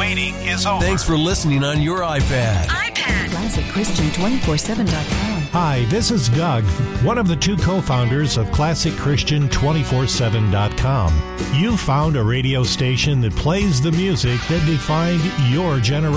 waiting is over. Thanks for listening on your iPad. ClassicChristian247.com. Hi, this is Doug, one of the two co-founders of ClassicChristian247.com. You found a radio station that plays the music that defined your generation.